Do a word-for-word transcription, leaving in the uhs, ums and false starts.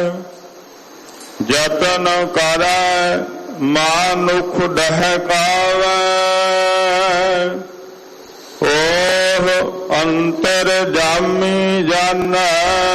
जतन करै मानुख डहकावै। ओह अंतर जामी जानै